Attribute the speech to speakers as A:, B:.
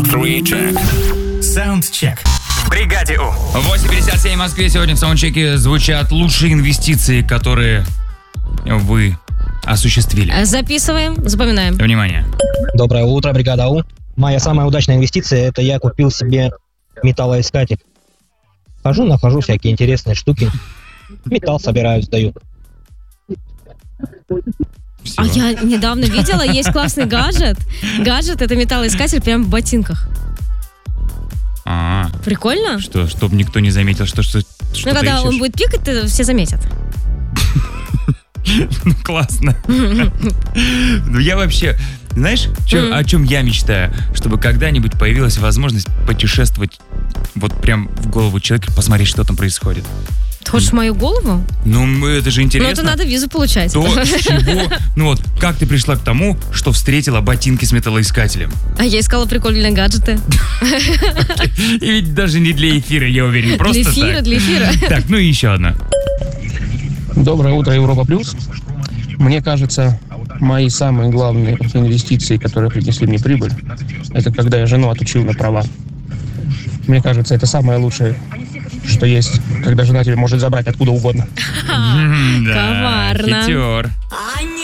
A: 3 check. Саундчек. В бригаде У.
B: 8:57 в Москве. Сегодня в саундчеке звучат лучшие инвестиции, которые вы осуществили.
C: Записываем, запоминаем.
B: Внимание.
D: Доброе утро, бригада У. Моя самая удачная инвестиция – это я купил себе металлоискатель. Нахожу всякие интересные штуки. Металл собираю, сдаю.
C: А я недавно видела, есть классный гаджет. Гаджет — это металлоискатель прямо в ботинках. Прикольно?
B: Что, чтобы никто не заметил, что
C: Ну, когда
B: ищешь?
C: он будет пикать, то все заметят.
B: Ну, классно. Ну, я вообще... Знаешь, о чем я мечтаю? Чтобы когда-нибудь появилась возможность путешествовать вот прям в голову человека, посмотреть, что там происходит.
C: Ты хочешь мою голову?
B: Ну, это же интересно.
C: Ну, это надо визу получать.
B: То, с чего? Ну вот, как ты пришла к тому, что встретила ботинки с металлоискателем?
C: А я искала прикольные гаджеты.
B: И ведь даже не для эфира, я уверен. Просто
C: Для эфира.
B: Так, ну и еще одна.
E: Доброе утро, Европа Плюс. Мне кажется, мои самые главные инвестиции, которые принесли мне прибыль, это когда я жену отучил на права. Мне кажется, это самое лучшее, что есть, когда жена тебя может забрать откуда угодно.
B: Да,
C: Коварно.
B: хитер.